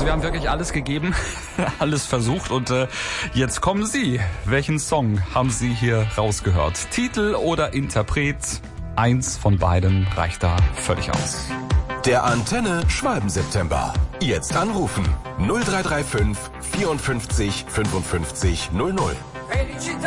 wir haben wirklich alles gegeben, alles versucht und jetzt kommen Sie. Welchen Song haben Sie hier rausgehört? Titel oder Interpret? Eins von beiden reicht da völlig aus. Der Antenne Schwalben-September. Jetzt anrufen 0335 54 55 00.